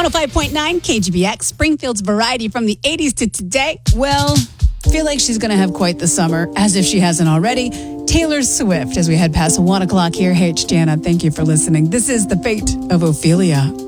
105.9 KGBX, Springfield's variety from the 80s to today. Well, feel like she's going to have quite the summer, as if she hasn't already. Taylor Swift, as we head past 1 o'clock here. Hey, it's Jana. Thank you for listening. This is The Fate of Ophelia.